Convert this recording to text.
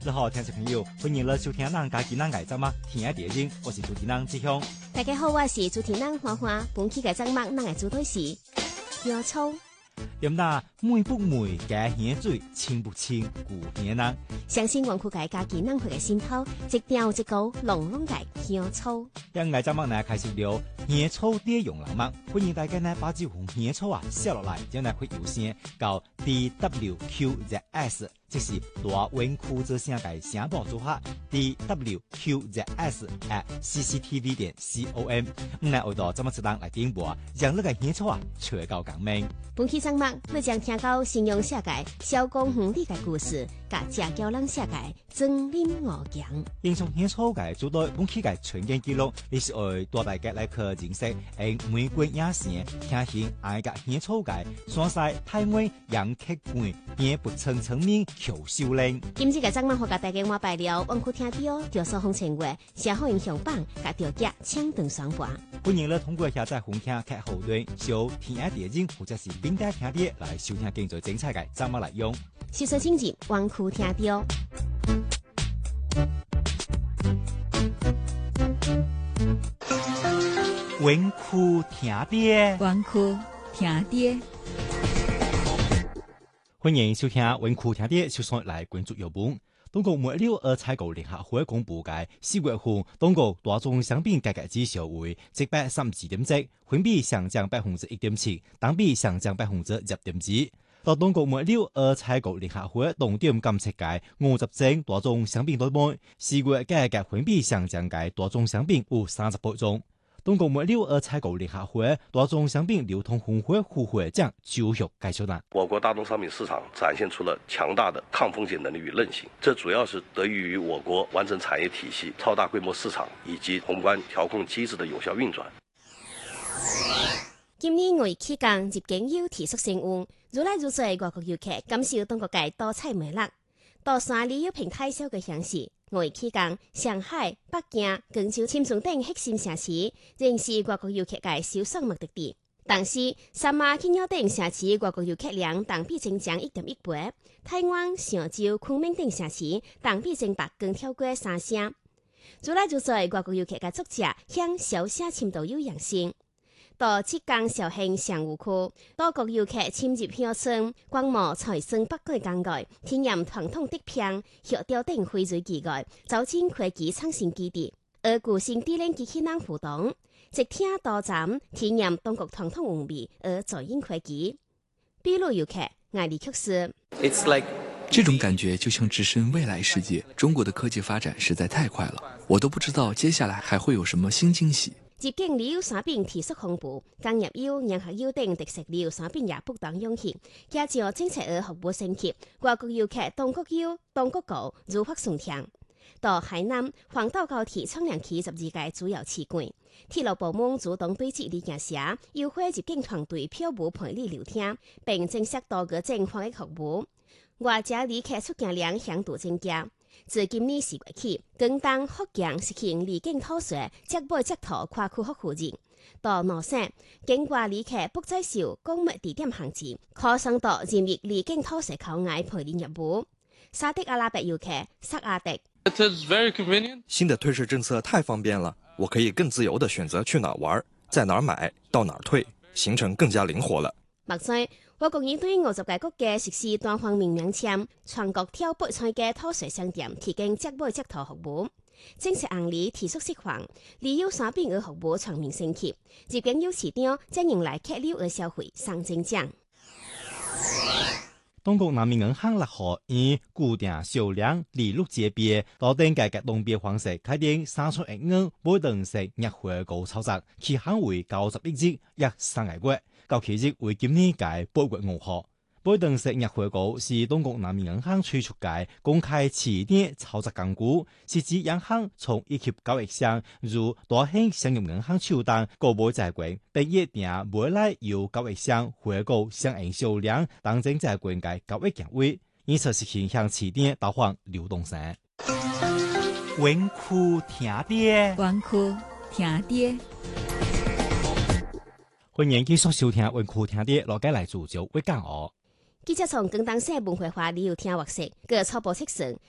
你好，聽眾朋友，歡迎嚟收聽咱家己咱愛節目《天涯電影》，我是主持人志雄。 大家好，我是主持人花花。本期嘅節目，咱嘅主題是香草。 點那美不美，加香水，清不清，古年人。 相信王庫界家己咱會嘅心頭，一條一個濃濃嘅香草。 讓愛節目呢開始聊香草啲用流氓，歡迎大家呢把這款香草啊寫落來，將來會優先到 DWQZS。即是大文庫這聲嘅聲報組合 DWQZS@cctv.com。來為到這麼一檔來點播，讓你嘅香草啊吹到革命。 本期節目你將聽到形容寫嘅小公園裡嘅故事，甲社交人寫嘅曾林我講。 英雄香草嘅做到本期嘅全景記錄，你是為帶大家來去認識玫瑰野生聽見愛嘅香草嘅山西太妹楊客館變不成層面。求修靈。 今次嘅節目我甲大家話拜了，王庫聽到調數風情話，社會影響榜甲調價搶斷雙盤。 歡迎你通過下載紅聽客戶端收天涯電影或者是冰帶聽碟來收聽更多精彩嘅節目內容。 小說情節，王庫聽到。 文庫聽碟， 文庫聽碟。 歡迎收聽文庫聽碟，首先來關注藥本。中國末6日採購聯合會公布嘅4月份中國大宗商品價格指數為732.7，環比上漲1.7%，單比上漲1.1%。到中國末6日採購聯合會重點監測嘅50種大宗商品當中，4月價格環比上漲嘅大宗商品有38種。中國末6日採購聯合會大宗商品流通分會副會長周旭介紹啦。 我國大宗商品市場展現出了強大的抗風險能力與韌性，這主要是得益於我國完整產業體系、超大規模市場以及宏觀調控機制的有效運轉。 今年五一期間，入境要提速升溫，如來如水外國遊客感受當國界多彩美樂。到山旅遊平台小嘅享受。五一期間，上海、北京、廣州、深圳等核心城市仍是外國遊客嘅首選目的地。但是，三亞、慶陽等城市外國遊客量同比增長1.1倍，台灣、常州、昆明等城市同比增長更超過3成。如來如水外國遊客嘅作者向小寫深度有陽性。到浙江紹興上湖區，多國遊客潛入鄉村，觀摩財生北區灌溉，體驗傳統竹片、石雕等翡翠技藝，走進科技創新基地，而古新地靈機器人互動，直聽多站體驗中國傳統文味而在應科技。比如遊客艾利克斯， 這種感覺就像置身未來世界。中國的科技發展實在太快了，我都不知道接下來還會有什麼新驚喜。 入境旅遊產品提速公布，工業遊、人客遊等特色旅遊產品也不當湧現，加上政策而服務升級，外國遊客當國遊、當國高如獲順暢。到海南環島高鐵重陽期12個主要期間，鐵路部門主動對接旅行社，優惠入境團隊票務賠禮聊天，並增設多個正防疫服務，外籍旅客出境量響度增加。自今年4月起，廣東、福建實行離境退稅，即買即逃跨區學戶證。到內省，境外旅客不再受公務地點限制，可上到任意離境退稅口岸賠禮業務。沙特阿拉伯遊客薩阿迪， 新的退稅政策太方便了，我可以更自由地選擇去哪玩，在哪買，到哪退，行程更加靈活了。 目前，我國已對50個國家實施單方面免簽，全國挑8菜嘅退稅商店提供即買即逃服務。政策案例提速釋放，旅遊產品和服務全面升級，入境遊市場將迎來客流和消費雙增長。 中國人民銀行6號以固定數量利率級別到定價格動別方式開定3億元不等式逆回購操作，期限為91日，約3個月，到期日為今年嘅8月5號。不等式逆回購是中國人民銀行推出嘅公開起點操作工具，是指銀行從一級交易商如大型商業銀行手中購買債券，並約定未來由交易商回購相應數量當成債券嘅交易價位，因此實現向起點導向流動性。文庫聽碟， 文庫聽碟。 歡迎繼續收聽文庫聽碟，羅家來自就會講哦。 記者從廣東省文化旅遊廳獲悉，據初步測算，